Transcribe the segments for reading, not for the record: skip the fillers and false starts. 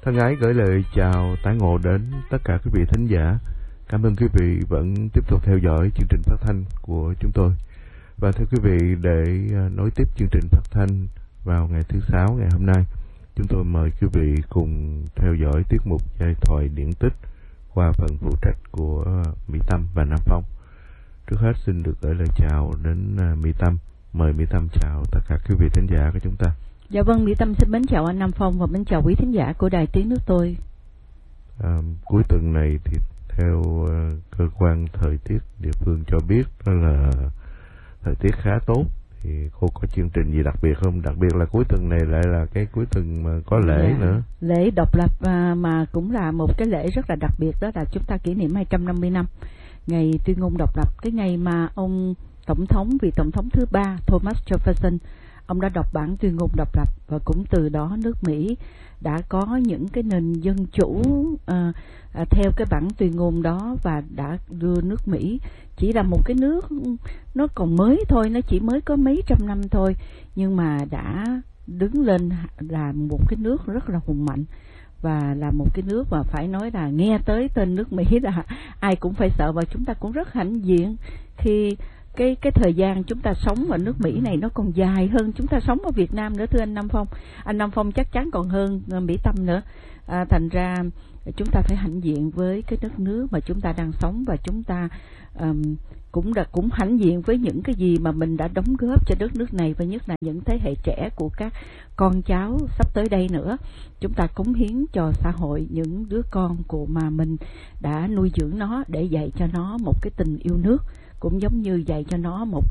Thân ái gửi lời chào tái ngộ đến tất cả quý vị thính giả. Cảm ơn quý vị vẫn tiếp tục theo dõi chương trình phát thanh của chúng tôi. Và thưa quý vị, để nối tiếp chương trình phát thanh vào ngày thứ Sáu ngày hôm nay, chúng tôi mời quý vị cùng theo dõi tiết mục giai thoại điển tích qua phần phụ trách của Mỹ Tâm và Nam Phong. Trước hết xin được gửi lời chào đến Mỹ Tâm. Mời Mỹ Tâm chào tất cả quý vị thính giả của chúng ta. Dạ vâng, Mỹ Tâm xin mến chào anh Nam Phong và mến chào quý thính giả của Đài Tiếng Nước Tôi. Cuối tuần này thì theo cơ quan thời tiết địa phương cho biết đó là thời tiết khá tốt. Thì cô có chương trình gì đặc biệt không? Đặc biệt là cuối tuần này lại là cái cuối tuần mà có lễ nữa. Lễ độc lập mà cũng là một cái lễ rất là đặc biệt, đó là chúng ta kỷ niệm 250 năm ngày tuyên ngôn độc lập. Cái ngày mà ông vị tổng thống thứ 3 Thomas Jefferson, ông đã đọc bản tuyên ngôn độc lập, và cũng từ đó nước Mỹ đã có những cái nền dân chủ theo cái bản tuyên ngôn đó, và đã đưa nước Mỹ chỉ là một cái nước nó còn mới thôi, nó chỉ mới có mấy trăm năm thôi, nhưng mà đã đứng lên là một cái nước rất là hùng mạnh, và là một cái nước mà phải nói là nghe tới tên nước Mỹ là ai cũng phải sợ. Và chúng ta cũng rất hãnh diện khi cái thời gian chúng ta sống ở nước Mỹ này nó còn dài hơn chúng ta sống ở Việt Nam nữa, thưa anh Nam Phong. Anh Nam Phong chắc chắn còn hơn Mỹ Tâm nữa. Thành ra chúng ta phải hãnh diện với cái đất nước mà chúng ta đang sống, và chúng ta cũng hãnh diện với những cái gì mà mình đã đóng góp cho đất nước này, và nhất là những thế hệ trẻ của các con cháu sắp tới đây nữa. Chúng ta cống hiến cho xã hội những đứa con của mà mình đã nuôi dưỡng nó, để dạy cho nó một cái tình yêu nước, cũng giống như dạy cho nó một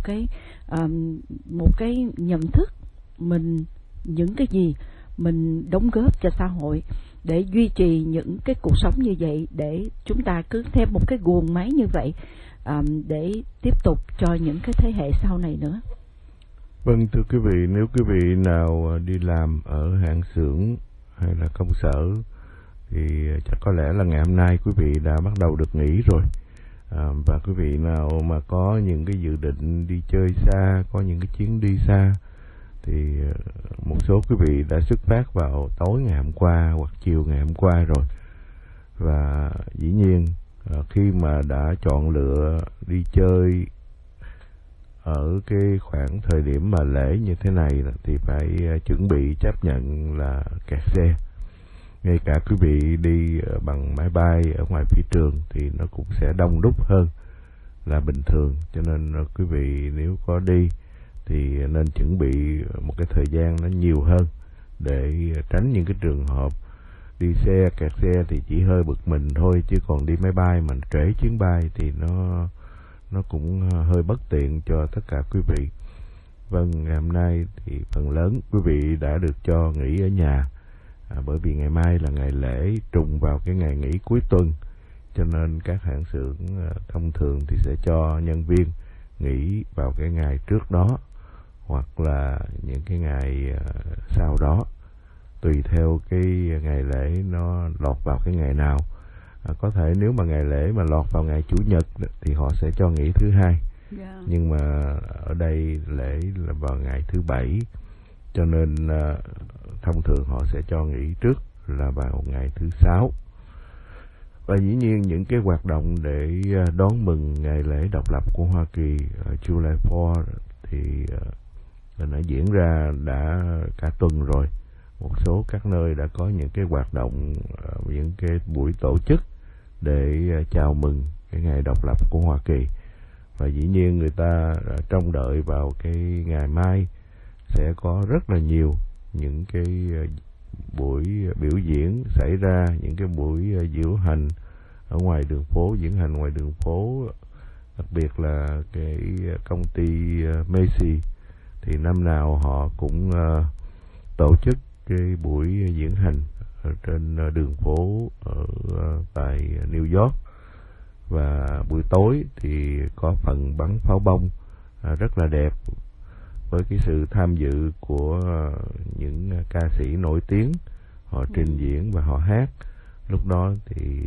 cái nhận thức những cái gì mình đóng góp cho xã hội, để duy trì những cái cuộc sống như vậy, để chúng ta cứ theo một cái guồng máy như vậy, để tiếp tục cho những cái thế hệ sau này nữa. Vâng, thưa quý vị, nếu quý vị nào đi làm ở hãng xưởng hay là công sở thì chắc có lẽ là ngày hôm nay quý vị đã bắt đầu được nghỉ rồi. Và quý vị nào mà có những cái dự định đi chơi xa, có những cái chuyến đi xa, thì một số quý vị đã xuất phát vào tối ngày hôm qua hoặc chiều ngày hôm qua rồi. Và dĩ nhiên khi mà đã chọn lựa đi chơi ở cái khoảng thời điểm mà lễ như thế này thì phải chuẩn bị chấp nhận là kẹt xe. Ngay cả quý vị đi bằng máy bay ở ngoài phi trường thì nó cũng sẽ đông đúc hơn là bình thường. Cho nên quý vị nếu có đi thì nên chuẩn bị một cái thời gian nó nhiều hơn, để tránh những cái trường hợp đi xe kẹt xe thì chỉ hơi bực mình thôi, chứ còn đi máy bay mà trễ chuyến bay thì nó cũng hơi bất tiện cho tất cả quý vị. Vâng, ngày hôm nay thì phần lớn quý vị đã được cho nghỉ ở nhà, bởi vì ngày mai là ngày lễ trùng vào cái ngày nghỉ cuối tuần, cho nên các hãng xưởng thông thường thì sẽ cho nhân viên nghỉ vào cái ngày trước đó hoặc là những cái ngày sau đó, tùy theo cái ngày lễ nó lọt vào cái ngày nào. Có thể nếu mà ngày lễ mà lọt vào ngày Chủ nhật thì họ sẽ cho nghỉ thứ Hai. Nhưng mà ở đây lễ là vào ngày thứ Bảy, cho nên thông thường họ sẽ cho nghỉ trước là vào ngày thứ Sáu. Và dĩ nhiên những cái hoạt động để đón mừng ngày lễ độc lập của Hoa Kỳ July 4 thì đã diễn ra đã cả tuần rồi. Một số các nơi đã có những cái hoạt động, những cái buổi tổ chức để chào mừng cái ngày độc lập của Hoa Kỳ. Và dĩ nhiên người ta trông đợi vào cái ngày mai sẽ có rất là nhiều những cái buổi biểu diễn xảy ra, những cái buổi diễu hành ở ngoài đường phố, diễn hành ngoài đường phố. Đặc biệt là cái công ty Macy thì năm nào họ cũng tổ chức cái buổi diễn hành ở trên đường phố ở tại New York. Và buổi tối thì có phần bắn pháo bông rất là đẹp, với cái sự tham dự của những ca sĩ nổi tiếng, họ trình diễn và họ hát. Lúc đó thì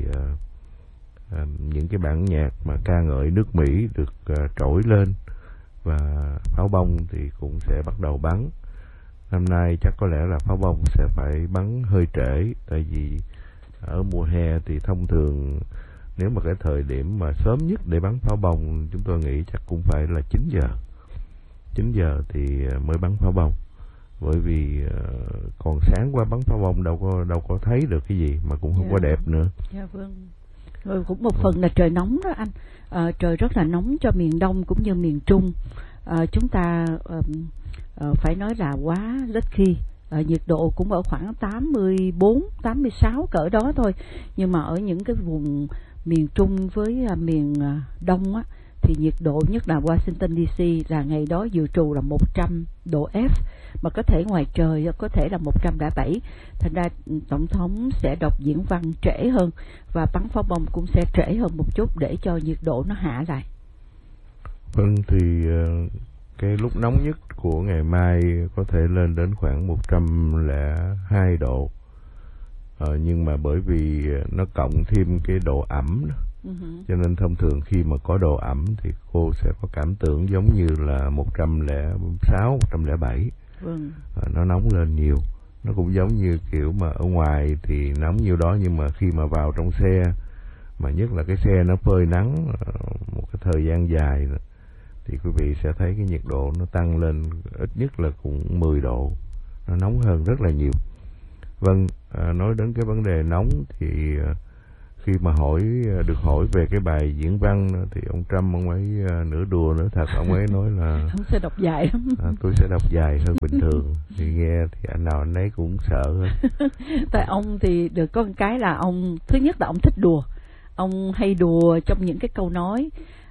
những cái bản nhạc mà ca ngợi nước Mỹ được trỗi lên, và pháo bông thì cũng sẽ bắt đầu bắn. năm nay chắc có lẽ là pháo bông sẽ phải bắn hơi trễ, tại vì ở mùa hè thì thông thường nếu mà cái thời điểm mà sớm nhất để bắn pháo bông chúng tôi nghĩ chắc cũng phải là 9 giờ. 9 giờ thì mới bắn pháo bông, bởi vì còn sáng qua bắn pháo bông đâu có thấy được cái gì, mà cũng không có đẹp nữa. Dạ vâng. Rồi cũng một phần là trời nóng đó anh. Trời rất là nóng cho miền Đông cũng như miền Trung. Chúng ta phải nói là quá lucky. Nhiệt độ cũng ở khoảng 84, 86 cỡ đó thôi. Nhưng mà ở những cái vùng miền Trung với miền Đông á, thì nhiệt độ nhất là Washington DC là ngày đó dự trù là 100 độ F, mà có thể ngoài trời có thể là 107. Thành ra tổng thống sẽ đọc diễn văn trễ hơn và bắn pháo bông cũng sẽ trễ hơn một chút để cho nhiệt độ nó hạ lại. Vâng, thì cái lúc nóng nhất của ngày mai có thể lên đến khoảng 102 độ. Nhưng mà bởi vì nó cộng thêm cái độ ẩm đó, cho nên thông thường khi mà có độ ẩm thì cô sẽ có cảm tưởng giống như là 106, 107. Vâng. Nó nóng lên nhiều. Nó cũng giống như kiểu mà ở ngoài thì nóng nhiêu đó, nhưng mà khi mà vào trong xe, mà nhất là cái xe nó phơi nắng một cái thời gian dài, thì quý vị sẽ thấy cái nhiệt độ nó tăng lên ít nhất là cũng 10 độ. Nó nóng hơn rất là nhiều. Vâng, nói đến cái vấn đề nóng thì khi mà được hỏi về cái bài diễn văn thì ông Trump ông ấy nửa đùa nửa thật, ông ấy nói là ông sẽ đọc dài lắm. Tôi sẽ đọc dài hơn bình thường. Thì nghe thì anh nào anh ấy cũng sợ hết. Tại ông thì được có một cái là ông, thứ nhất là ông thích đùa, ông hay đùa trong những cái câu nói.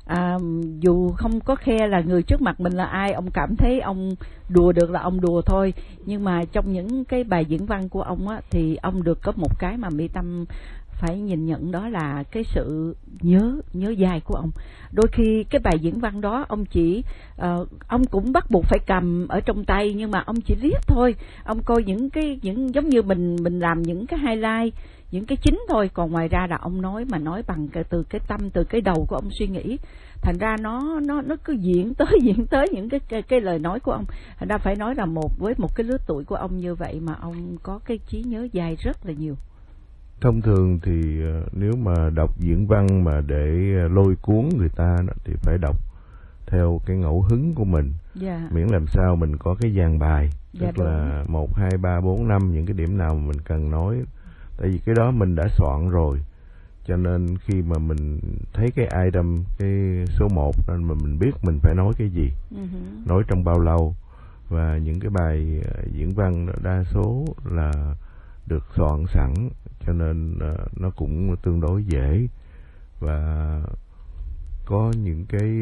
Dù không có khe là người trước mặt mình là ai, ông cảm thấy ông đùa được là ông đùa thôi. Nhưng mà trong những cái bài diễn văn của ông á, thì ông được có một cái mà Mỹ Tâm phải nhìn nhận, đó là cái sự nhớ dai của ông. Đôi khi cái bài diễn văn đó ông chỉ ông cũng bắt buộc phải cầm ở trong tay, nhưng mà ông chỉ viết thôi. Ông coi những giống như mình làm những cái highlight, những cái chính thôi, còn ngoài ra là ông nói bằng từ cái tâm, từ cái đầu của ông suy nghĩ. Thành ra nó cứ diễn tới những cái lời nói của ông. Thành ra phải nói là với một cái lứa tuổi của ông như vậy mà ông có cái trí nhớ dai rất là nhiều. Thông thường thì nếu mà đọc diễn văn mà để lôi cuốn người ta thì phải đọc theo cái ngẫu hứng của mình. Miễn làm sao mình có cái dàn bài, tức là 1, 2, 3, 4, 5 những cái điểm nào mà mình cần nói. Tại vì cái đó mình đã soạn rồi, cho nên khi mà mình thấy cái item, cái số 1 nên mà mình biết mình phải nói cái gì, nói trong bao lâu. Và những cái bài diễn văn đa số là được soạn sẵn, cho nên nó cũng tương đối dễ. Và có những cái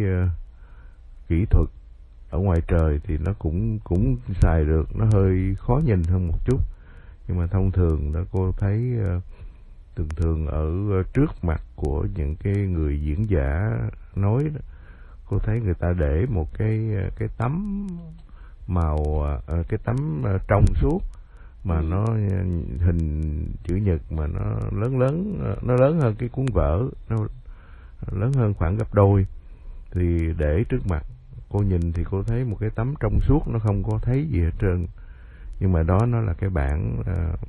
kỹ thuật ở ngoài trời thì nó cũng xài được, nó hơi khó nhìn hơn một chút. Nhưng mà thông thường đó cô thấy thường ở trước mặt của những cái người diễn giả nói đó, cô thấy người ta để một cái tấm màu, cái tấm trong suốt mà nó hình chữ nhật, mà nó lớn hơn cái cuốn vở, nó lớn hơn khoảng gấp đôi. Thì để trước mặt cô nhìn thì cô thấy một cái tấm trong suốt, nó không có thấy gì hết trơn. Nhưng mà đó nó là cái bảng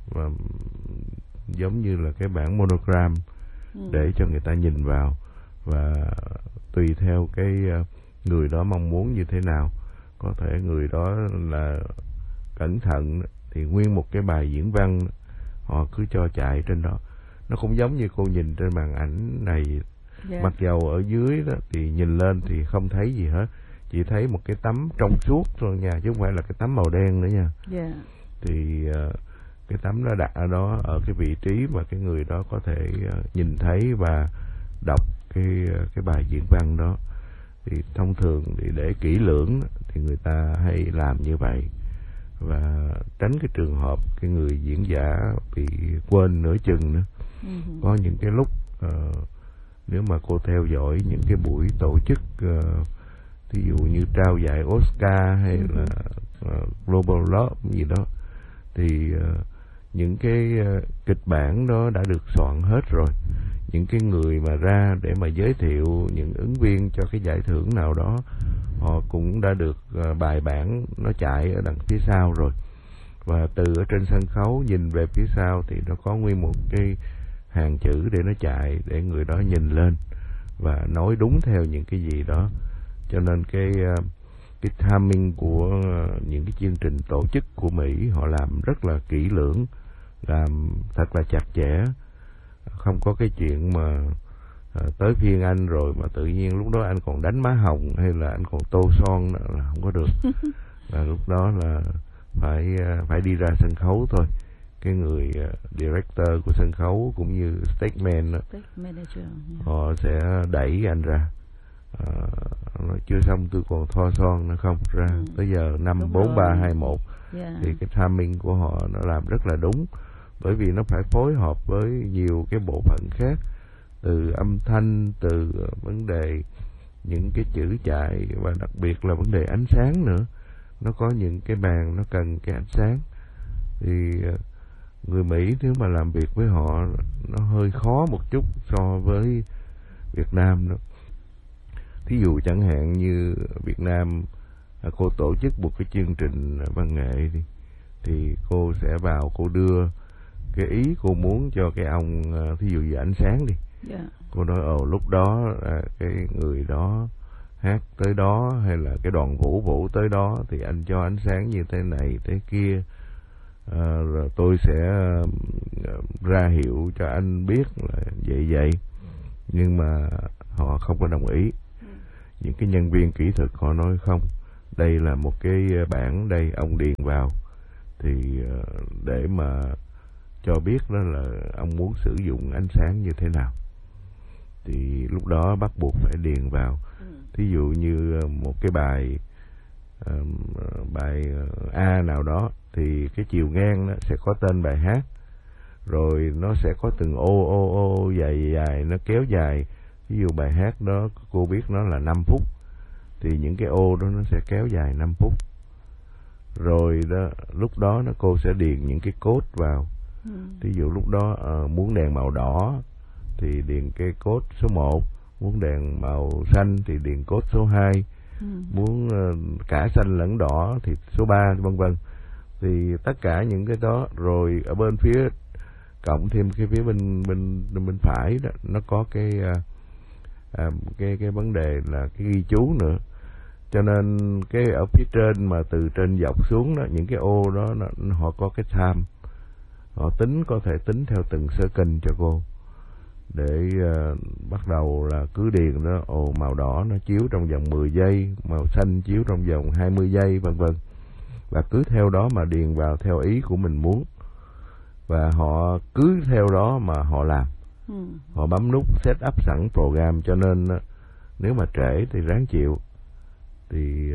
giống như là cái bảng monogram để cho người ta nhìn vào, và tùy theo cái người đó mong muốn như thế nào. Có thể người đó là cẩn thận thì nguyên một cái bài diễn văn họ cứ cho chạy trên đó. Nó cũng giống như cô nhìn trên màn ảnh này, mặc dầu ở dưới đó thì nhìn lên thì không thấy gì hết, chỉ thấy một cái tấm trong suốt thôi nha, chứ không phải là cái tấm màu đen nữa nha. Thì cái tấm nó đặt ở đó, ở cái vị trí mà cái người đó có thể nhìn thấy và đọc cái bài diễn văn đó. Thì thông thường thì để kỹ lưỡng thì người ta hay làm như vậy, và tránh cái trường hợp cái người diễn giả bị quên nửa chừng nữa. Có những cái lúc nếu mà cô theo dõi những cái buổi tổ chức ví dụ như trao giải Oscar hay là Global Love gì đó, thì những cái kịch bản đó đã được soạn hết rồi. Những cái người mà ra để mà giới thiệu những ứng viên cho cái giải thưởng nào đó, họ cũng đã được bài bản nó chạy ở đằng phía sau rồi. và từ ở trên sân khấu nhìn về phía sau thì nó có nguyên một cái hàng chữ để nó chạy, để người đó nhìn lên và nói đúng theo những cái gì đó. Cho nên cái timing của những cái chương trình tổ chức của Mỹ họ làm rất là kỹ lưỡng, làm thật là chặt chẽ, không có cái chuyện mà tới phiên anh rồi mà tự nhiên lúc đó anh còn đánh má hồng hay là anh còn tô son là không có được. Là lúc đó là phải đi ra sân khấu thôi. Cái người director của sân khấu cũng như stage manager họ sẽ đẩy anh ra. Nói chưa xong tôi còn thoa son nữa không ra. Tới giờ 5, 4, 3, 2, 1 thì cái timing của họ nó làm rất là đúng, bởi vì nó phải phối hợp với nhiều cái bộ phận khác, từ âm thanh, từ vấn đề những cái chữ chạy, và đặc biệt là vấn đề ánh sáng nữa. Nó có những cái bàn nó cần cái ánh sáng thì người Mỹ nếu mà làm việc với họ nó hơi khó một chút so với Việt Nam đó. Thí dụ chẳng hạn như Việt Nam cô tổ chức một cái chương trình văn nghệ thì cô sẽ vào cô đưa cái ý cô muốn cho cái ông, thí dụ như ánh sáng đi. Cô nói lúc đó cái người đó hát tới đó, hay là cái đoàn vũ tới đó thì anh cho ánh sáng như thế này thế kia, rồi tôi sẽ ra hiệu cho anh biết là vậy. Nhưng mà họ không có đồng ý. Những cái nhân viên kỹ thuật họ nói không, đây là một cái bảng đây, ông điền vào thì để mà cho biết đó là ông muốn sử dụng ánh sáng như thế nào, thì lúc đó bắt buộc phải điền vào. Thí dụ như một cái bài A nào đó thì cái chiều ngang nó sẽ có tên bài hát, rồi nó sẽ có từng ô dài nó kéo dài. Ví dụ bài hát đó cô biết nó là 5 phút thì những cái ô đó nó sẽ kéo dài 5 phút. Rồi đó, lúc đó cô sẽ điền những cái code vào. Ví dụ lúc đó muốn đèn màu đỏ thì điền cái code số 1, muốn đèn màu xanh thì điền code số 2, muốn cả xanh lẫn đỏ thì số 3, vân vân. Thì tất cả những cái đó, rồi ở bên phía cộng thêm cái phía bên phải đó, nó có cái vấn đề là cái ghi chú nữa. Cho nên cái ở phía trên mà từ trên dọc xuống đó, những cái ô đó họ có cái time, họ tính, có thể tính theo từng second cho cô, để bắt đầu là cứ điền đó, màu đỏ nó chiếu trong vòng 10 giây, màu xanh chiếu trong vòng 20 giây, vân vân. Và cứ theo đó mà điền vào theo ý của mình muốn, và họ cứ theo đó mà họ làm. Họ bấm nút set up sẵn program, cho nên nếu mà trễ thì ráng chịu. Thì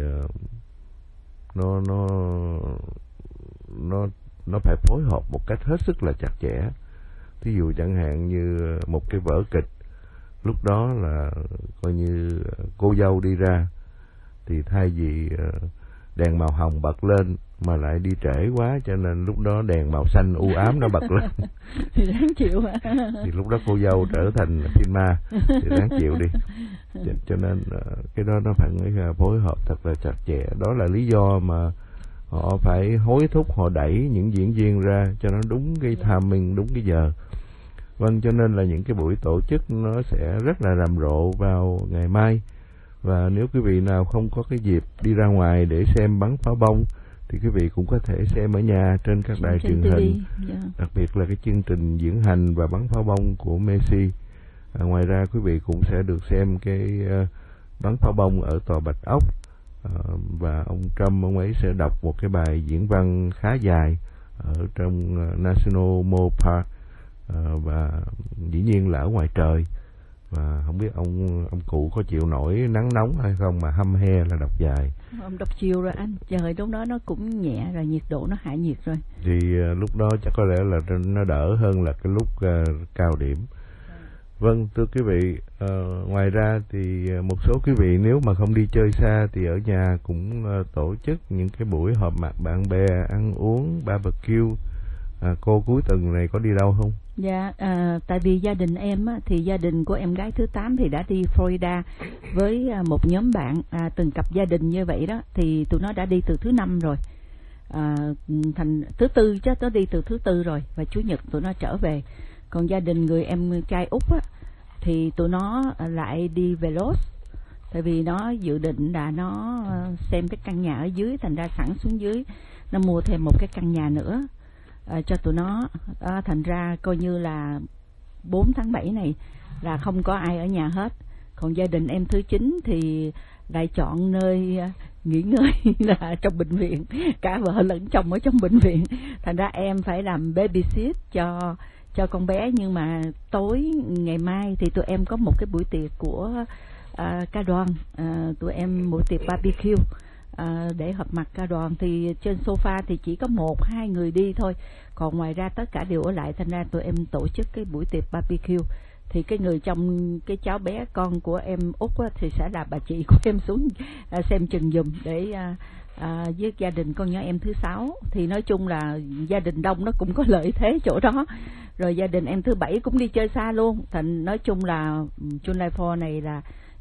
nó phải phối hợp một cách hết sức là chặt chẽ. Thí dụ chẳng hạn như một cái vở kịch, lúc đó là coi như cô dâu đi ra thì thay vì đèn màu hồng bật lên mà lại đi trễ quá, cho nên lúc đó đèn màu xanh u ám nó bật lên. Thì ráng chịu mà. Thì lúc đó cô dâu trở thành phim ma, thì ráng chịu đi. Cho nên cái đó nó phải phối hợp thật là chặt chẽ. Đó là lý do mà họ phải hối thúc, họ đẩy những diễn viên ra cho nó đúng cái timing, đúng cái giờ. Vâng, cho nên là những cái buổi tổ chức nó sẽ rất là rầm rộ vào ngày mai. Và nếu quý vị nào không có cái dịp đi ra ngoài để xem bắn pháo bông thì quý vị cũng có thể xem ở nhà trên các đài truyền hình, đặc biệt là cái chương trình diễn hành và bắn pháo bông của Messi. Ngoài ra quý vị cũng sẽ được xem cái bắn pháo bông ở tòa Bạch Ốc, và ông Trump ông ấy sẽ đọc một cái bài diễn văn khá dài ở trong National Mall Park, và dĩ nhiên là ở ngoài trời. Và không biết ông cụ có chịu nổi nắng nóng hay không mà hăm he là đọc dài. Ông đọc chiều rồi anh, trời lúc đó nó cũng nhẹ rồi, nhiệt độ nó hạ nhiệt rồi. Thì lúc đó chắc có lẽ là nó đỡ hơn là cái lúc cao điểm. Vâng, thưa quý vị, ngoài ra thì một số quý vị nếu mà không đi chơi xa thì ở nhà cũng tổ chức những cái buổi họp mặt bạn bè, ăn uống, barbecue. Cô cuối tuần này có đi đâu không? Dạ, tại vì gia đình em á, thì gia đình của em gái thứ 8 thì đã đi Florida với một nhóm bạn từng cặp gia đình như vậy đó, thì tụi nó đã đi từ thứ 5 rồi. thành thứ tư chứ, nó đi từ thứ tư rồi, và chủ nhật tụi nó trở về. Còn gia đình người em trai út á thì tụi nó lại đi về Los, tại vì nó dự định là nó xem cái căn nhà ở dưới, thành ra sẵn xuống dưới nó mua thêm một cái căn nhà nữa cho tụi nó. Thành ra coi như là 4 tháng 7 này là không có ai ở nhà hết. Còn gia đình em thứ 9 thì lại chọn nơi nghỉ ngơi là trong bệnh viện, cả vợ lẫn chồng ở trong bệnh viện, thành ra em phải làm babysit cho con bé. Nhưng mà tối ngày mai thì tụi em có một cái buổi tiệc của ca đoàn, tụi em buổi tiệc barbecue để họp mặt ca đoàn. Thì trên sofa thì chỉ có 1-2 người đi thôi, còn ngoài ra tất cả đều ở lại, thành ra tụi em tổ chức cái buổi tiệc barbecue. Thì cái người trong cái cháu bé con của em út á, thì sẽ là bà chị của em xuống xem chừng giùm để với gia đình con nhỏ em thứ 6. Thì nói chung là gia đình đông nó cũng có lợi thế chỗ đó. Rồi gia đình em thứ 7 cũng đi chơi xa luôn. Thành nói chung là July 4 này là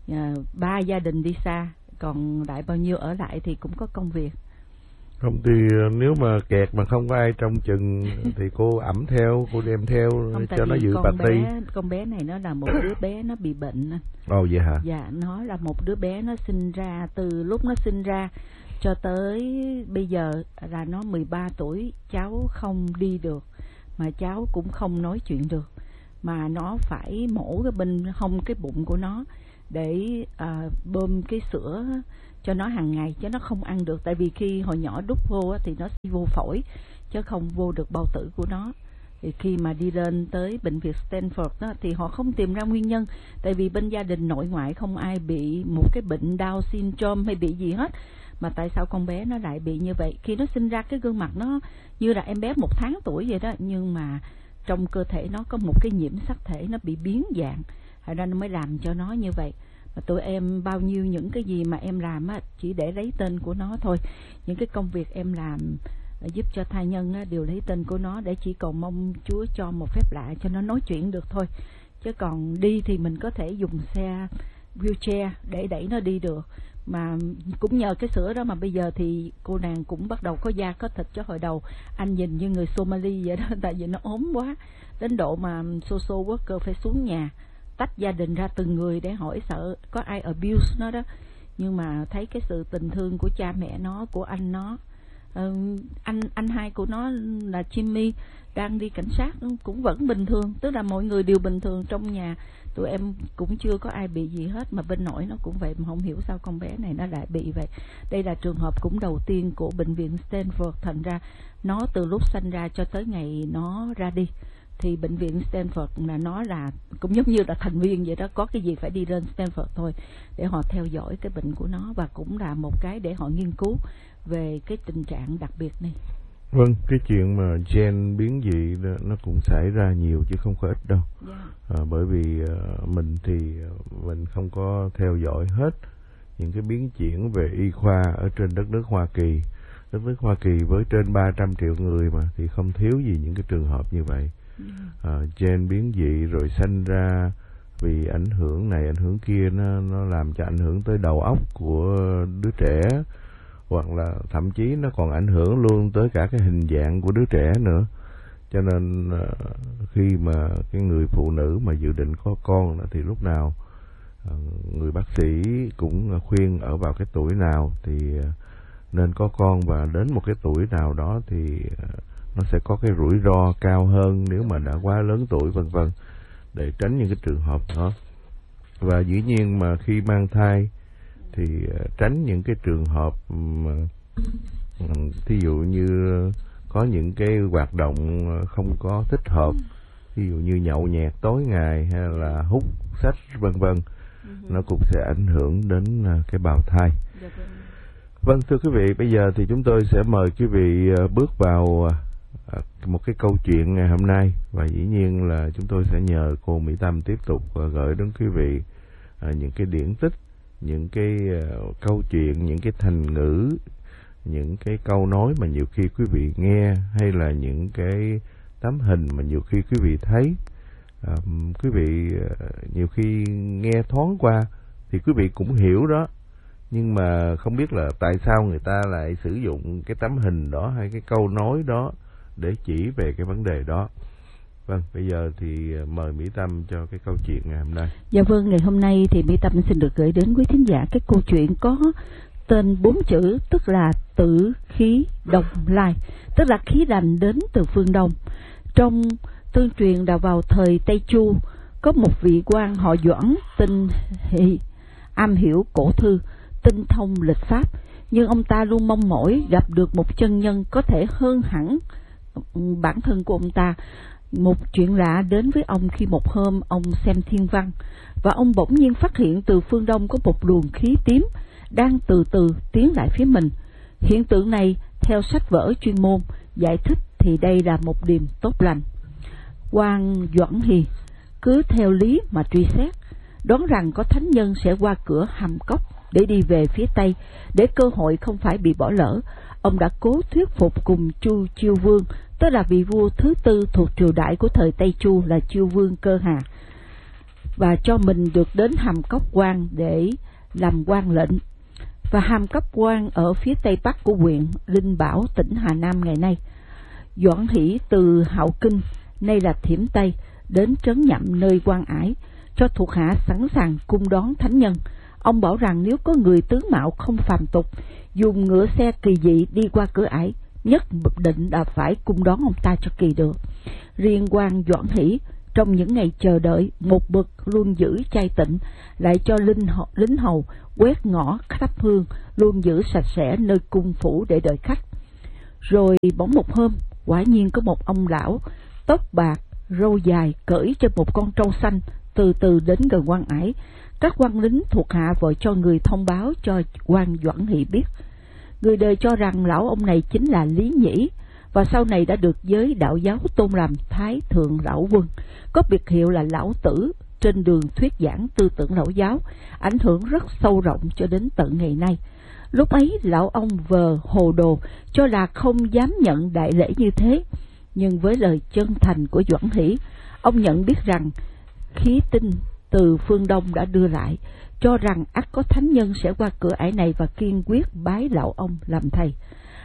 3 gia đình đi xa, còn lại bao nhiêu ở lại thì cũng có công việc. Không thì nếu mà kẹt mà không có ai trong chừng thì cô ẵm theo, cô đem theo không, cho nó dự party. Con bé này nó là một đứa bé nó bị bệnh. Ồ vậy hả? Dạ, nó là một đứa bé nó sinh ra, từ lúc nó sinh ra cho tới bây giờ là nó 13 tuổi, cháu không đi được, mà cháu cũng không nói chuyện được, mà nó phải mổ cái bên hông cái bụng của nó để bơm cái sữa cho nó hàng ngày, chứ nó không ăn được. Tại vì khi hồi nhỏ đút vô thì nó sẽ vô phổi chứ không vô được bao tử của nó. Thì khi mà đi lên tới bệnh viện Stanford đó, thì họ không tìm ra nguyên nhân, tại vì bên gia đình nội ngoại không ai bị một cái bệnh Down syndrome hay bị gì hết, mà tại sao con bé nó lại bị như vậy. Khi nó sinh ra cái gương mặt nó như là em bé 1 tháng tuổi vậy đó, nhưng mà trong cơ thể nó có một cái nhiễm sắc thể, nó bị biến dạng, thành ra nó mới làm cho nó như vậy. Mà tụi em bao nhiêu những cái gì mà em làm á, chỉ để lấy tên của nó thôi. Những cái công việc em làm giúp cho thai nhân á, đều lấy tên của nó, để chỉ cầu mong Chúa cho một phép lạ cho nó nói chuyện được thôi. Chứ còn đi thì mình có thể dùng xe wheelchair để đẩy nó đi được. Mà cũng nhờ cái sữa đó mà bây giờ thì cô nàng cũng bắt đầu có da có thịt. Chứ hồi đầu anh nhìn như người Somali vậy đó, tại vì nó ốm quá, đến độ mà social worker phải xuống nhà tách gia đình ra từng người để hỏi sợ có ai abuse nó đó. Nhưng mà thấy cái sự tình thương của cha mẹ nó, của anh nó, anh hai của nó là Jimmy đang đi cảnh sát cũng vẫn bình thường, tức là mọi người đều bình thường trong nhà. Tụi em cũng chưa có ai bị gì hết, mà bên nội nó cũng vậy, mà không hiểu sao con bé này nó lại bị vậy. Đây là trường hợp cũng đầu tiên của bệnh viện Stanford, thành ra nó từ lúc sinh ra cho tới ngày nó ra đi thì bệnh viện Stanford là nó là cũng giống như là thành viên vậy đó, có cái gì phải đi lên Stanford thôi để họ theo dõi cái bệnh của nó, và cũng là một cái để họ nghiên cứu về cái tình trạng đặc biệt này. Vâng, cái chuyện mà gen biến dị nó cũng xảy ra nhiều chứ không có ít đâu. Bởi vì mình thì mình không có theo dõi hết những cái biến chuyển về y khoa ở trên đất nước Hoa Kỳ. Đất nước Hoa Kỳ với trên 300 triệu người mà, thì không thiếu gì những cái trường hợp như vậy. Gen biến dị rồi sanh ra vì ảnh hưởng này ảnh hưởng kia, nó làm cho ảnh hưởng tới đầu óc của đứa trẻ, hoặc là thậm chí nó còn ảnh hưởng luôn tới cả cái hình dạng của đứa trẻ nữa. Cho nên khi mà cái người phụ nữ mà dự định có con thì lúc nào người bác sĩ cũng khuyên ở vào cái tuổi nào thì nên có con, và đến một cái tuổi nào đó thì nó sẽ có cái rủi ro cao hơn nếu mà đã quá lớn tuổi vân vân, để tránh những cái trường hợp đó. Và dĩ nhiên mà khi mang thai thì tránh những cái trường hợp thí dụ như có những cái hoạt động không có thích hợp, ví dụ như nhậu nhẹt tối ngày hay là hút sách vân vân, nó cũng sẽ ảnh hưởng đến cái bào thai. Vâng, thưa quý vị, bây giờ thì chúng tôi sẽ mời quý vị bước vào một cái câu chuyện ngày hôm nay, và dĩ nhiên là chúng tôi sẽ nhờ cô Mỹ Tâm tiếp tục gửi đến quý vị những cái điển tích, những cái câu chuyện, những cái thành ngữ, những cái câu nói mà nhiều khi quý vị nghe, hay là những cái tấm hình mà nhiều khi quý vị thấy. Quý vị nhiều khi nghe thoáng qua thì quý vị cũng hiểu đó, Nhưng mà không biết là tại sao người ta lại sử dụng cái tấm hình đó hay cái câu nói đó để chỉ về cái vấn đề đó. Vâng, bây giờ thì mời Mỹ Tâm cho cái câu chuyện ngày hôm nay. Dạ vâng, ngày hôm nay thì Mỹ Tâm xin được gửi đến quý thính giả cái câu chuyện có tên 4 chữ, tức là tử khí đồng lai, tức là khí lành đến từ phương Đông. Trong tương truyền là vào thời Tây Chu, có một vị quan họ Doãn tinh hỷ, am hiểu cổ thư, tinh thông lịch pháp, nhưng ông ta luôn mong mỏi gặp được một chân nhân có thể hơn hẳn bản thân của ông ta. Một chuyện lạ đến với ông khi một hôm ông xem thiên văn, và ông bỗng nhiên phát hiện từ phương Đông có một luồng khí tím đang từ từ tiến lại phía mình. Hiện tượng này theo sách vở chuyên môn giải thích thì đây là một điềm tốt lành. Quan Doãn Hì cứ theo lý mà truy xét, đoán rằng có thánh nhân sẽ qua cửa Hàm Cốc để đi về phía Tây, để cơ hội không phải bị bỏ lỡ. Ông đã cố thuyết phục cùng Chu Chiêu Vương, tức là vị vua thứ tư thuộc triều đại của thời Tây Chu là Chiêu Vương Cơ Hà, và cho mình được đến Hàm Cốc Quan để làm quan lệnh. Và Hàm Cốc Quan ở phía tây bắc của huyện Linh Bảo, tỉnh Hà Nam ngày nay. Doãn Hỷ từ Hạo Kinh, nay là Thiểm Tây, đến trấn Nhậm nơi Quan Ải, cho thuộc hạ sẵn sàng cung đón thánh nhân. Ông bảo rằng nếu có người tướng mạo không phàm tục, dùng ngựa xe kỳ dị đi qua cửa Ải, nhất định là phải cung đón ông ta cho kỳ được. Riêng quan Doãn Hỷ trong những ngày chờ đợi, một bậc luôn giữ chay tịnh, lại cho lính hầu quét ngõ thắp hương, luôn giữ sạch sẽ nơi cung phủ để đợi khách. Rồi bỗng một hôm, quả nhiên có một ông lão tóc bạc, râu dài, cưỡi trên một con trâu xanh, từ từ đến gần Quan Ải. Các quan lính thuộc hạ vội cho người thông báo cho quan Doãn Hỷ biết. Người đời cho rằng lão ông này chính là Lý Nhĩ, và sau này đã được giới đạo giáo tôn làm Thái Thượng Lão Quân, có biệt hiệu là Lão Tử, trên đường thuyết giảng tư tưởng lão giáo, ảnh hưởng rất sâu rộng cho đến tận ngày nay. Lúc ấy lão ông vờ hồ đồ, cho là không dám nhận đại lễ như thế, nhưng với lời chân thành của Doãn Hỷ, ông nhận biết rằng khí tinh từ phương Đông đã đưa lại, cho rằng ắt có thánh nhân sẽ qua cửa ải này, và kiên quyết bái lão ông làm thầy.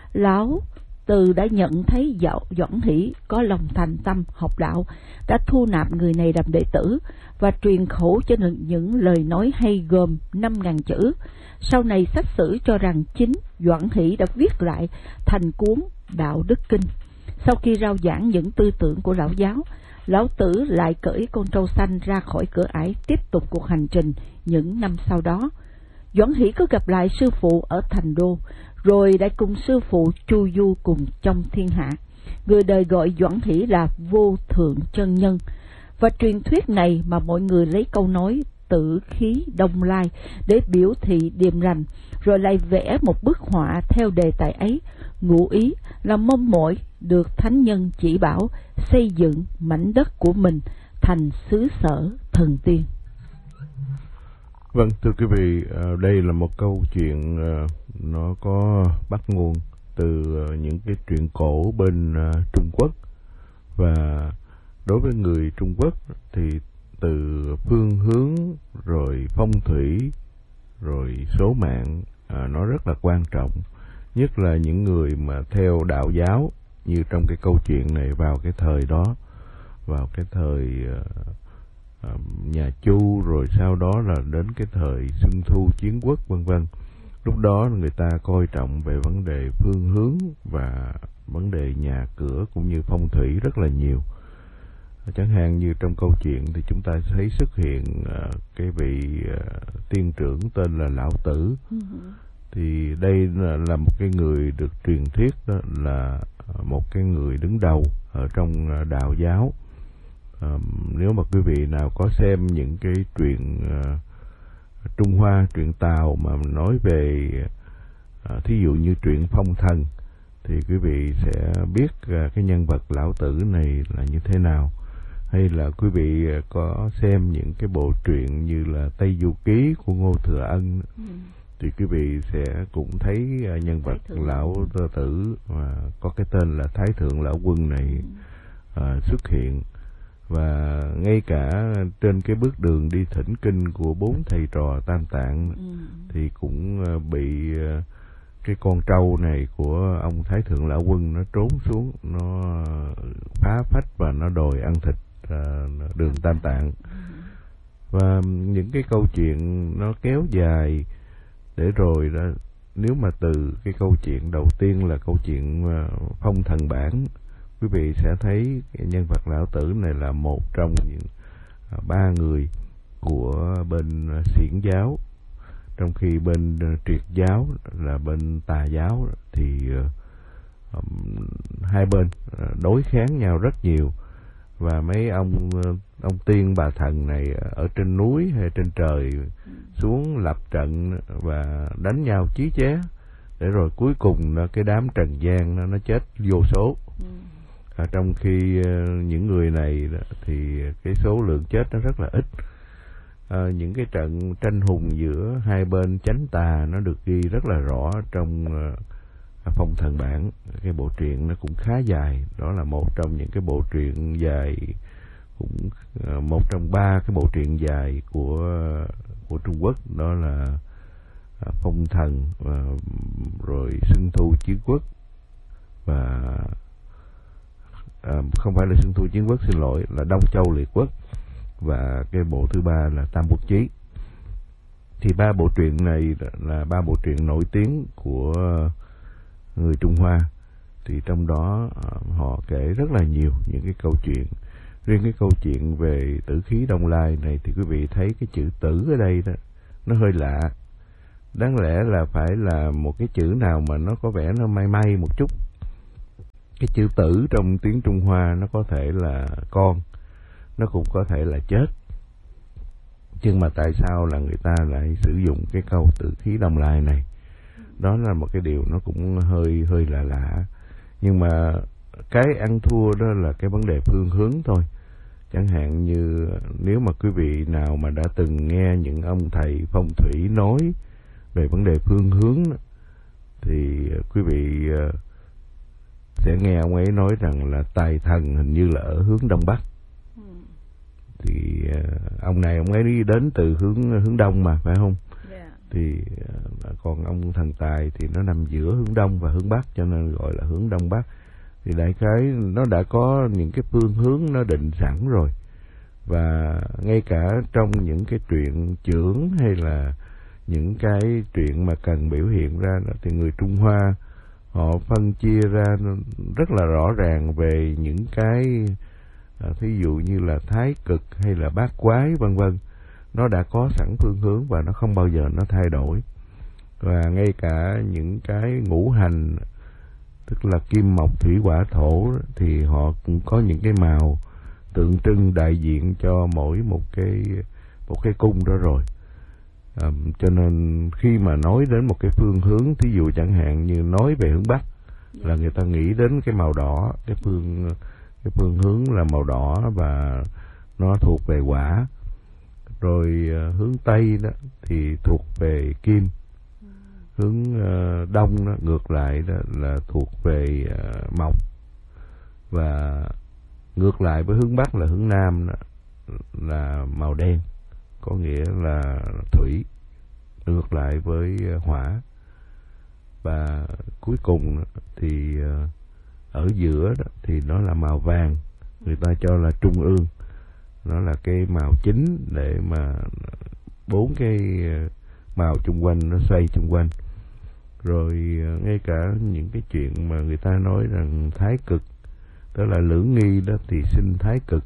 Lão Từ đã nhận thấy Doãn Hỷ có lòng thành tâm học đạo, đã thu nạp người này làm đệ tử và truyền khẩu cho những lời nói hay gồm 5.000 chữ. Sau này sách sử cho rằng chính Doãn Hỷ đã viết lại thành cuốn Đạo Đức Kinh. Sau khi rao giảng những tư tưởng của lão giáo, Lão Tử lại cưỡi con trâu xanh ra khỏi cửa ải, tiếp tục cuộc hành trình những năm sau đó. Doãn Hỷ có gặp lại sư phụ ở Thành Đô, rồi đã cùng sư phụ chu du cùng trong thiên hạ. Người đời gọi Doãn Hỷ là Vô Thượng Chân Nhân, và truyền thuyết này mà mọi người lấy câu nói tử khí đông lai để biểu thị điềm lành, rồi lại vẽ một bức họa theo đề tài ấy, ngụ ý là mong mỏi được thánh nhân chỉ bảo xây dựng mảnh đất của mình thành xứ sở thần tiên. Vâng, thưa quý vị, đây là một câu chuyện nó có bắt nguồn từ những cái truyện cổ bên Trung Quốc. Và đối với người Trung Quốc thì từ phương hướng, rồi phong thủy, rồi số mạng, nó rất là quan trọng. Nhất là những người mà theo đạo giáo, như trong cái câu chuyện này, vào cái thời đó, vào cái thời nhà Chu, rồi sau đó là đến cái thời Xuân Thu Chiến Quốc vân vân. Lúc đó người ta coi trọng về vấn đề phương hướng và vấn đề nhà cửa cũng như phong thủy rất là nhiều. Chẳng hạn như trong câu chuyện thì chúng ta thấy xuất hiện cái vị tiên trưởng tên là Lão Tử. Thì đây là một cái người được truyền thuyết đó là một cái người đứng đầu ở trong đạo giáo. Nếu mà quý vị nào có xem những cái truyện Trung Hoa, truyện Tàu mà nói về thí dụ như truyện Phong Thần, thì quý vị sẽ biết cái nhân vật Lão Tử này là như thế nào. Hay là quý vị có xem những cái bộ truyện như là Tây Du Ký của Ngô Thừa Ân, thì quý vị sẽ cũng thấy nhân vật Lão Tử có cái tên là Thái Thượng Lão Quân này xuất hiện. Và ngay cả trên cái bước đường đi thỉnh kinh của 4 thầy trò Tam Tạng thì cũng bị cái con trâu này của ông Thái Thượng Lão Quân nó trốn xuống, nó phá phách và nó đòi ăn thịt đường Tam Tạng. Và những cái câu chuyện nó kéo dài để rồi đó, nếu mà từ cái câu chuyện đầu tiên là câu chuyện Phong Thần Bản, quý vị sẽ thấy cái nhân vật lão tử này là một trong những 3 người của bên Xiển giáo, trong khi bên Triệt giáo là bên Tà giáo thì hai bên đối kháng nhau rất nhiều. Và mấy ông tiên bà thần này ở trên núi hay trên trời xuống lập trận và đánh nhau chí chóe, để rồi cuối cùng cái đám trần gian nó chết vô số. Trong khi những người này thì cái số lượng chết nó rất là ít. Những cái trận tranh hùng giữa hai bên chánh tà nó được ghi rất là rõ trong Phong Thần Bản. Cái bộ truyện nó cũng khá dài, đó là một trong những cái bộ truyện dài, cũng một trong 3 cái bộ truyện dài của Trung Quốc, đó là Phong Thần, rồi Xuân Thu Chiến Quốc, và không phải là Xuân Thu Chiến Quốc, xin lỗi, là Đông Châu Liệt Quốc, và cái bộ thứ 3 là Tam Quốc Chí. Thì 3 bộ truyện này là 3 bộ truyện nổi tiếng của người Trung Hoa. Thì trong đó họ kể rất là nhiều những cái câu chuyện. Riêng cái câu chuyện về tử khí Đông Lai này thì quý vị thấy cái chữ tử ở đây đó nó hơi lạ. Đáng lẽ là phải là một cái chữ nào mà nó có vẻ nó may may một chút. Cái chữ tử trong tiếng Trung Hoa nó có thể là con, nó cũng có thể là chết. Nhưng mà tại sao là người ta lại sử dụng cái câu tử khí Đông Lai này? Đó là một cái điều nó cũng hơi lạ. Nhưng mà cái ăn thua đó là cái vấn đề phương hướng thôi. Chẳng hạn như nếu mà quý vị nào mà đã từng nghe những ông thầy phong thủy nói về vấn đề phương hướng đó, thì quý vị sẽ nghe ông ấy nói rằng là tài thần hình như là ở hướng Đông Bắc. Thì ông này ông ấy đi đến từ hướng Đông mà, phải không? Thì còn ông thần tài thì nó nằm giữa hướng Đông và hướng Bắc, cho nên gọi là hướng Đông Bắc. Thì đại khái nó đã có những cái phương hướng nó định sẵn rồi. Và ngay cả trong những cái truyện chưởng hay là những cái chuyện mà cần biểu hiện ra thì người Trung Hoa họ phân chia ra rất là rõ ràng về những cái thí dụ như là thái cực hay là bát quái vân vân. Nó đã có sẵn phương hướng và nó không bao giờ nó thay đổi. Và ngay cả những cái ngũ hành, tức là kim mộc thủy hỏa thổ, thì họ cũng có những cái màu tượng trưng đại diện cho mỗi một cái cung đó rồi. Cho nên khi mà nói đến một cái phương hướng, thí dụ chẳng hạn như nói về hướng Bắc là người ta nghĩ đến cái màu đỏ, cái phương hướng là màu đỏ và nó thuộc về hỏa. Rồi hướng Tây đó thì thuộc về kim. Hướng Đông đó, ngược lại đó là thuộc về mộc. Và ngược lại với hướng Bắc là hướng Nam đó, là màu đen, có nghĩa là thủy, ngược lại với hỏa. Và cuối cùng thì ở giữa đó thì nó là màu vàng, người ta cho là trung ương, nó là cái màu chính để mà 4 cái màu chung quanh nó xoay chung quanh. Rồi ngay cả những cái chuyện mà người ta nói rằng thái cực, tức là lưỡng nghi đó thì sinh thái cực,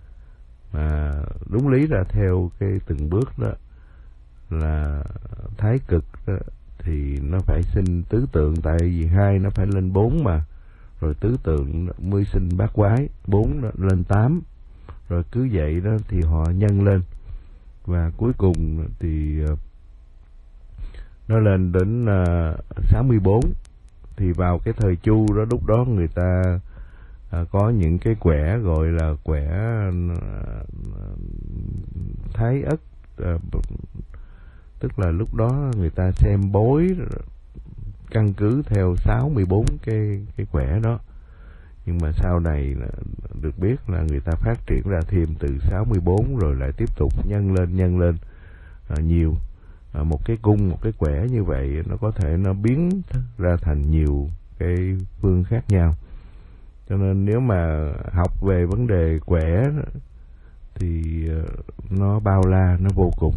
mà đúng lý ra theo cái từng bước đó là thái cực đó, thì nó phải sinh tứ tượng, tại vì 2 nó phải lên 4 mà, rồi tứ tượng mới sinh bát quái, 4 đó lên 8, rồi cứ vậy đó thì họ nhân lên, và cuối cùng thì nó lên đến 64. Thì vào cái thời Chu đó, lúc đó người ta có những cái quẻ gọi là quẻ Thái Ất, tức là lúc đó người ta xem bói căn cứ theo 64 cái quẻ đó. Nhưng mà sau này được biết là người ta phát triển ra thêm từ 64 rồi lại tiếp tục nhân lên nhiều. Một cái cung, một cái quẻ như vậy nó có thể nó biến ra thành nhiều cái phương khác nhau. Cho nên nếu mà học về vấn đề quẻ thì nó bao la, nó vô cùng.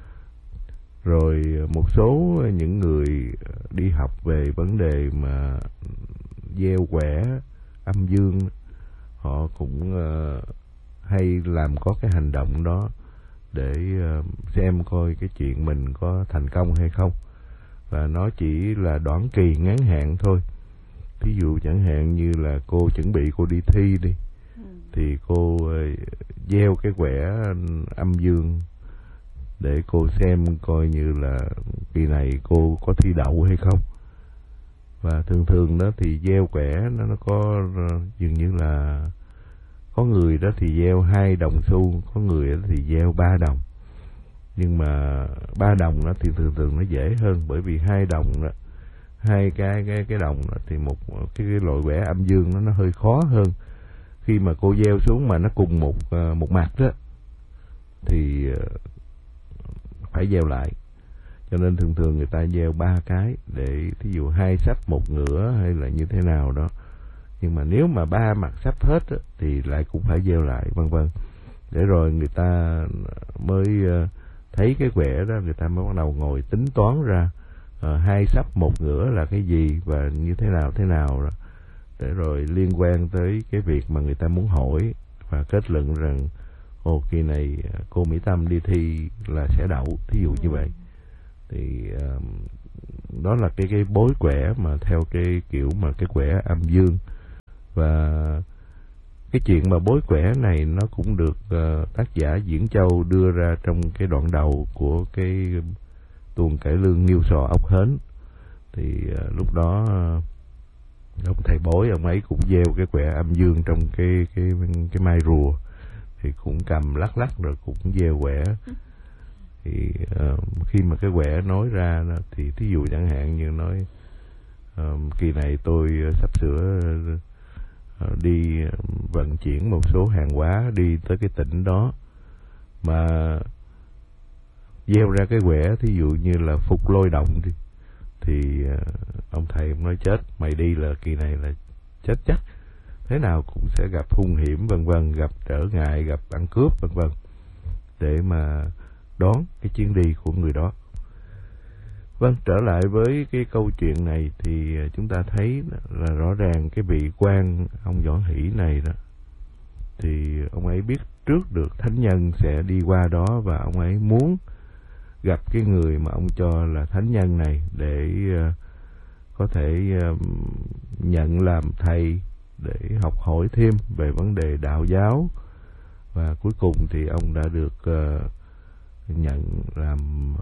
Rồi một số những người đi học về vấn đề mà gieo quẻ âm dương, họ cũng hay làm có cái hành động đó để xem coi cái chuyện mình có thành công hay không. Và nó chỉ là đoạn kỳ ngắn hạn thôi. Ví dụ chẳng hạn như là cô chuẩn bị cô đi thi đi, thì cô gieo cái quẻ âm dương để cô xem coi như là kỳ này cô có thi đậu hay không. Và thường đó thì gieo quẻ nó có dường như là có người đó thì gieo 2 đồng xu, có người đó thì gieo 3 đồng. Nhưng mà 3 đồng đó thì thường nó dễ hơn, bởi vì 2 đồng đó, hai cái đồng đó thì một cái loại quẻ âm dương nó hơi khó hơn. Khi mà cô gieo xuống mà nó cùng một mặt đó thì phải gieo lại. Cho nên thường người ta gieo 3 cái để thí dụ 2 sắp 1 ngửa hay là như thế nào đó. Nhưng mà nếu mà 3 mặt sắp hết á, thì lại cũng phải gieo lại, vân vân. Để rồi người ta mới thấy cái quẻ đó, người ta mới bắt đầu ngồi tính toán ra 2 sắp 1 ngửa là cái gì và như thế nào đó. Để rồi liên quan tới cái việc mà người ta muốn hỏi và kết luận rằng kỳ này cô Mỹ Tâm đi thi là sẽ đậu, thí dụ như vậy. Thì đó là cái bối quẻ mà theo cái kiểu mà cái quẻ âm dương. Và cái chuyện mà bối quẻ này nó cũng được tác giả Diễn Châu đưa ra trong cái đoạn đầu của cái tuồng cải lương Nghiêu Sò Ốc Hến. Thì lúc đó ông thầy bói ông ấy cũng gieo cái quẻ âm dương trong cái mai rùa, thì cũng cầm lắc rồi cũng gieo quẻ. Thì khi mà cái quẻ nói ra đó, thì thí dụ chẳng hạn như nói kỳ này tôi sắp sửa đi vận chuyển một số hàng hóa đi tới cái tỉnh đó, mà gieo ra cái quẻ thí dụ như là phục lôi động đi, thì ông thầy nói chết, mày đi là kỳ này là chết chắc, thế nào cũng sẽ gặp hung hiểm vân vân, gặp trở ngại, gặp ăn cướp vân vân, để mà đón cái chuyến đi của người đó. Vâng, trở lại với cái câu chuyện này thì chúng ta thấy là rõ ràng cái vị quan ông Võ Hỷ này đó, thì ông ấy biết trước được thánh nhân sẽ đi qua đó, và ông ấy muốn gặp cái người mà ông cho là thánh nhân này để có thể nhận làm thầy, để học hỏi thêm về vấn đề đạo giáo. Và cuối cùng thì ông đã được nhận làm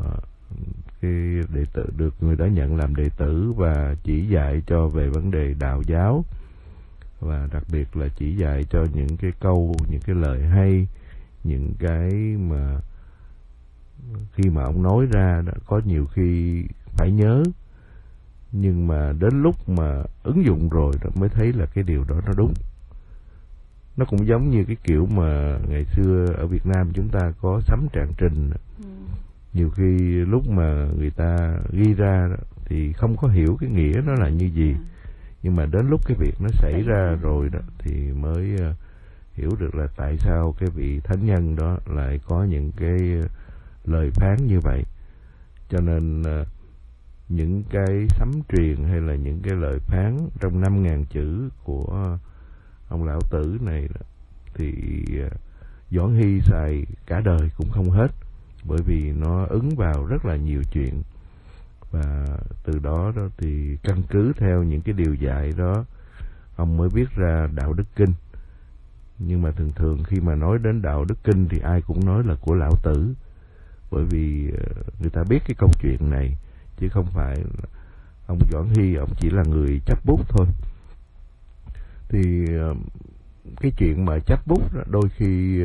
cái đệ tử, được người đó nhận làm đệ tử và chỉ dạy cho về vấn đề đạo giáo, và đặc biệt là chỉ dạy cho những cái câu, những cái lời hay, những cái mà khi mà ông nói ra đó, có nhiều khi phải nhớ, nhưng mà đến lúc mà ứng dụng rồi đó mới thấy là cái điều đó nó đúng. Nó cũng giống như cái kiểu mà ngày xưa ở Việt Nam chúng ta có sấm trạng trình. Nhiều khi lúc mà người ta ghi ra đó, thì không có hiểu cái nghĩa nó là như gì, nhưng mà đến lúc cái việc nó xảy ra rồi đó thì mới hiểu được là tại sao cái vị thánh nhân đó lại có những cái lời phán như vậy. Cho nên những cái sấm truyền hay là những cái lời phán trong 5.000 chữ của ông lão tử này đó, thì Doãn Hy xài cả đời cũng không hết, bởi vì nó ứng vào rất là nhiều chuyện. Và từ đó thì căn cứ theo những cái điều dạy đó, ông mới viết ra Đạo Đức Kinh. Nhưng mà thường khi mà nói đến Đạo Đức Kinh thì ai cũng nói là của lão tử, bởi vì người ta biết cái câu chuyện này, chứ không phải ông Doãn Hy ông chỉ là người chấp bút thôi. Thì cái chuyện mà chấp bút đó, đôi khi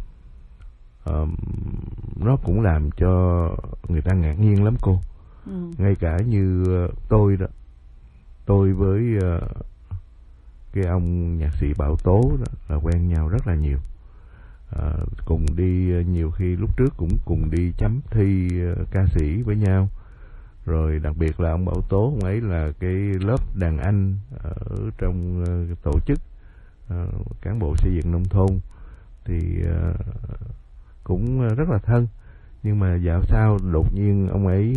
nó cũng làm cho người ta ngạc nhiên lắm cô. Ngay cả như tôi đó, tôi với cái ông nhạc sĩ Bảo Tố đó là quen nhau rất là nhiều. Cùng đi nhiều khi lúc trước cũng cùng đi chấm thi ca sĩ với nhau. Rồi đặc biệt là ông Bảo Tố, ông ấy là cái lớp đàn anh ở trong tổ chức cán bộ xây dựng nông thôn thì cũng rất là thân. Nhưng mà dạo sau đột nhiên ông ấy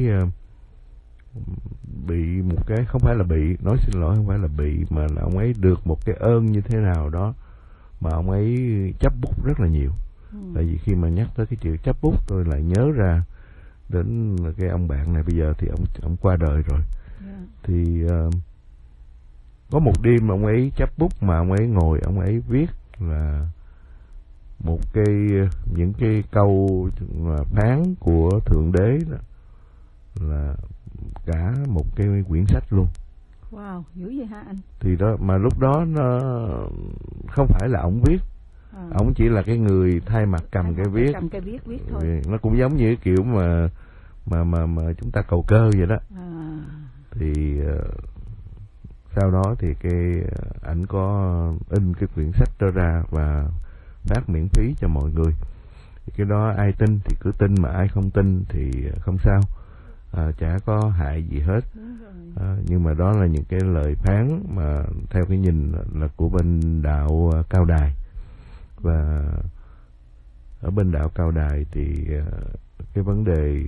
bị một cái, không phải là bị, nói xin lỗi, không phải là bị, mà là ông ấy được một cái ơn như thế nào đó mà ông ấy chấp bút rất là nhiều. Tại vì khi mà nhắc tới cái chuyện chấp bút tôi lại nhớ ra đến cái ông bạn này. Bây giờ thì ông qua đời rồi. Thì có một đêm ông ấy chấp bút mà ông ấy ngồi, ông ấy viết là một những cái câu phán của Thượng Đế đó, là cả một cái quyển sách luôn. Wow, dữ vậy hả anh? Thì đó, mà lúc đó nó không phải là ông viết, ông chỉ là cái người thay mặt cầm cái viết thôi. Nó cũng giống như cái kiểu mà chúng ta cầu cơ vậy đó. Thì sau đó thì ảnh có in cái quyển sách đó ra và phát miễn phí cho mọi người. Thì cái đó ai tin thì cứ tin, mà ai không tin thì không sao, chả có hại gì hết. Nhưng mà đó là những cái lời phán mà theo cái nhìn là của bên đạo Cao Đài. Và ở bên đạo Cao Đài thì cái vấn đề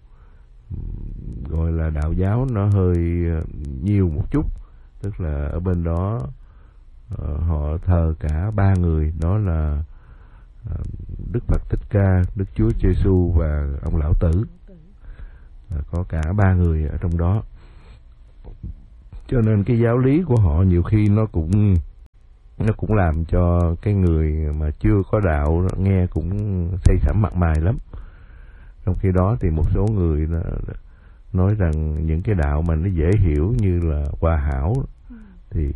gọi là đạo giáo nó hơi nhiều một chút. Tức là ở bên đó họ thờ cả ba người, đó là Đức Phật Thích Ca, Đức Chúa Giêsu và ông Lão Tử. Có cả ba người ở trong đó. Cho nên cái giáo lý của họ nhiều khi nó cũng làm cho cái người mà chưa có đạo nghe cũng say sẩm mặt mày lắm. Trong khi đó thì một số người nói rằng những cái đạo mà nó dễ hiểu như là Hòa Hảo thì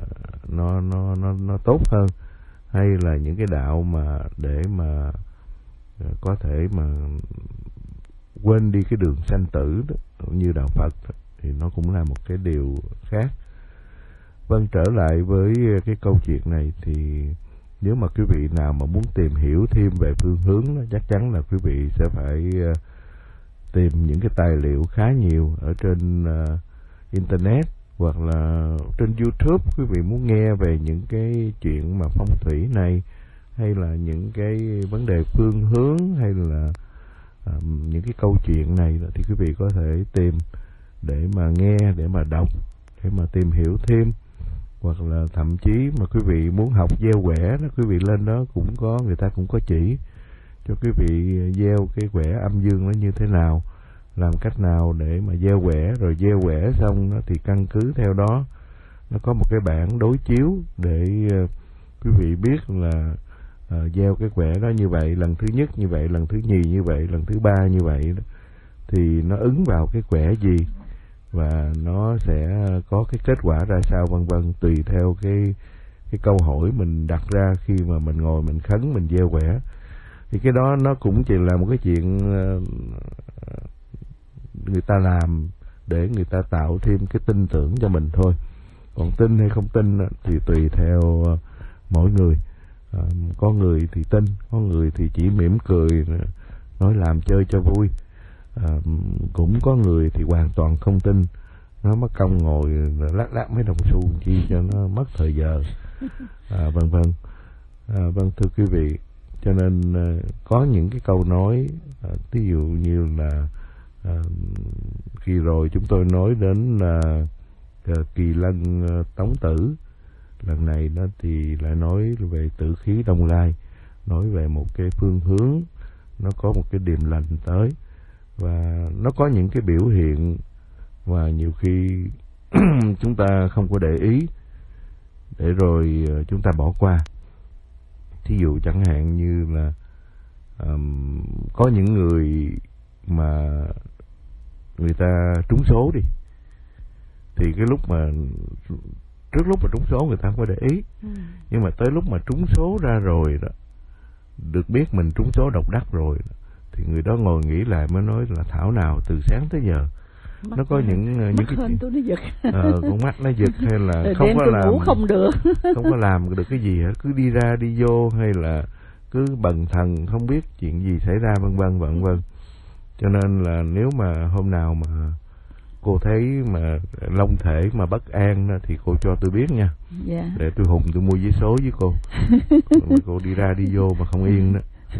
nó tốt hơn, hay là những cái đạo mà để mà có thể mà quên đi cái đường sanh tử đó, như đạo Phật đó, thì nó cũng là một cái điều khác. Vâng, trở lại với cái câu chuyện này thì nếu mà quý vị nào mà muốn tìm hiểu thêm về phương hướng đó, chắc chắn là quý vị sẽ phải tìm những cái tài liệu khá nhiều ở trên internet hoặc là trên YouTube. Quý vị muốn nghe về những cái chuyện mà phong thủy này, hay là những cái vấn đề phương hướng, hay là những cái câu chuyện này thì quý vị có thể tìm để mà nghe, để mà đọc, để mà tìm hiểu thêm. Hoặc là thậm chí mà quý vị muốn học gieo quẻ đó, quý vị lên đó cũng có, người ta cũng có chỉ cho quý vị gieo cái quẻ âm dương nó như thế nào, làm cách nào để mà gieo quẻ. Rồi gieo quẻ xong đó, thì căn cứ theo đó nó có một cái bảng đối chiếu để quý vị biết là gieo cái quẻ đó như vậy, lần thứ nhất như vậy, lần thứ nhì như vậy, lần thứ ba như vậy đó, thì nó ứng vào cái quẻ gì và nó sẽ có cái kết quả ra sao, vân vân, tùy theo cái câu hỏi mình đặt ra khi mà mình ngồi mình khấn, mình gieo quẻ. Thì cái đó nó cũng chỉ là một cái chuyện người ta làm để người ta tạo thêm cái tin tưởng cho mình thôi. Còn tin hay không tin thì tùy theo mỗi người. Có người thì tin, có người thì chỉ mỉm cười nói làm chơi cho vui. Cũng có người thì hoàn toàn không tin, nó mất công ngồi lắc mấy đồng xu chi cho nó mất thời giờ, vân vân. Vâng, thưa quý vị, cho nên có những cái câu nói, ví dụ như là khi rồi chúng tôi nói đến Kỳ Lân Tống Tử, lần này nó thì lại nói về tử khí Đông Lai, nói về một cái phương hướng, nó có một cái điềm lành tới, và nó có những cái biểu hiện mà nhiều khi chúng ta không có để ý, để rồi chúng ta bỏ qua. Thí dụ chẳng hạn như là có những người mà người ta trúng số đi, thì cái lúc mà trước lúc mà trúng số người ta không có để ý, nhưng mà tới lúc mà trúng số ra rồi đó, được biết mình trúng số độc đắc rồi đó, thì người đó ngồi nghĩ lại mới nói là thảo nào từ sáng tới giờ nó có những cái chuyện tôi nó giật. Con mắt nó giật hay là không có làm, không được. Không có làm được cái gì hết, cứ đi ra đi vô hay là cứ bần thần không biết chuyện gì xảy ra vân vân. Cho nên là nếu mà hôm nào mà cô thấy mà long thể mà bất an đó, thì cô cho tôi biết nha. Yeah. Để tôi hùng tôi mua vé số với cô. Cô đi ra đi vô mà không yên đó.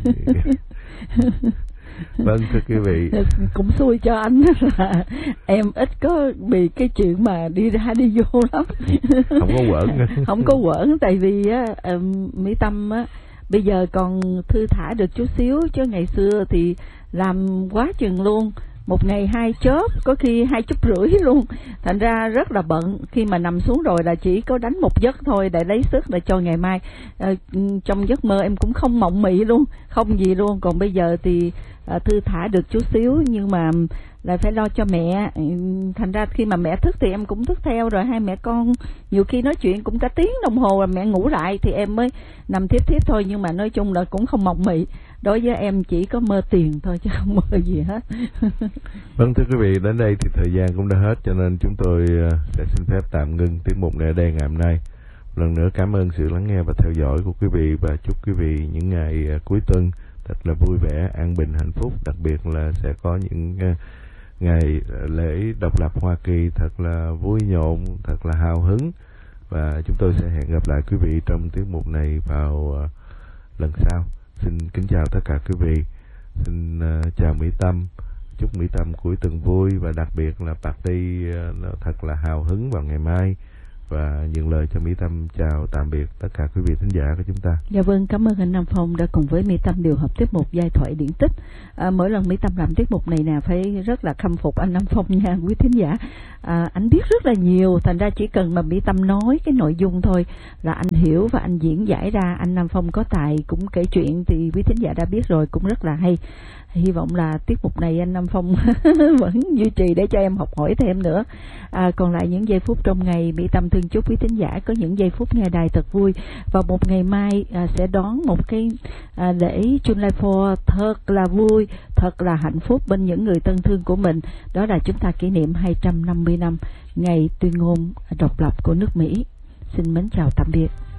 Vâng, thưa quý vị, cũng xui cho anh là em ít có bị cái chuyện mà đi ra đi vô lắm. Không có quẩn. Không có quẩn, tại vì á, Mỹ Tâm á bây giờ còn thư thả được chút xíu, chứ ngày xưa thì làm quá chừng luôn, một ngày 2 chớp, có khi 2,5 chớp luôn, thành ra rất là bận. Khi mà nằm xuống rồi là chỉ có đánh một giấc thôi để lấy sức để cho ngày mai. Trong giấc mơ em cũng không mộng mị luôn, không gì luôn. Còn bây giờ thì thư thả được chút xíu, nhưng mà lại phải lo cho mẹ, thành ra khi mà mẹ thức thì em cũng thức theo, rồi hai mẹ con nhiều khi nói chuyện cũng cả tiếng đồng hồ rồi mẹ ngủ lại thì em mới nằm tiếp thôi. Nhưng mà nói chung là cũng không mộng mị, đối với em chỉ có mơ tiền thôi chứ không mơ gì hết. Vâng, thưa quý vị, đến đây thì thời gian cũng đã hết, cho nên chúng tôi sẽ xin phép tạm ngưng tiết mục này ở đây ngày hôm nay. Lần nữa cảm ơn sự lắng nghe và theo dõi của quý vị, và chúc quý vị những ngày cuối tuần thật là vui vẻ, an bình, hạnh phúc. Đặc biệt là sẽ có những ngày lễ độc lập Hoa Kỳ thật là vui nhộn, thật là hào hứng. Và chúng tôi sẽ hẹn gặp lại quý vị trong tiết mục này vào lần sau. Xin kính chào tất cả quý vị. Xin chào Mỹ Tâm. Chúc Mỹ Tâm cuối tuần vui, và đặc biệt là party thật là hào hứng vào ngày mai. Và nhường lời cho Mỹ Tâm chào tạm biệt tất cả quý vị thính giả của chúng ta. Dạ vâng, cảm ơn anh Nam Phong đã cùng với Mỹ Tâm điều hợp tiết mục Giai thoại điển tích. Mỗi lần Mỹ Tâm làm tiết mục này nè phải rất là khâm phục anh Nam Phong nha quý thính giả. Anh biết rất là nhiều, thành ra chỉ cần mà Mỹ Tâm nói cái nội dung thôi là anh hiểu và anh diễn giải ra. Anh Nam Phong có tài cũng kể chuyện thì quý thính giả đã biết rồi, cũng rất là hay. Hy vọng là tiết mục này anh Nam Phong vẫn duy trì để cho em học hỏi thêm nữa. Còn lại những giây phút trong ngày, Mỹ Tâm thương chúc quý thính giả có những giây phút nghe đài thật vui. Và một ngày mai sẽ đón một cái lễ July 4 thật là vui, thật là hạnh phúc bên những người thân thương của mình. Đó là chúng ta kỷ niệm 250 năm ngày tuyên ngôn độc lập của nước Mỹ. Xin mến chào tạm biệt.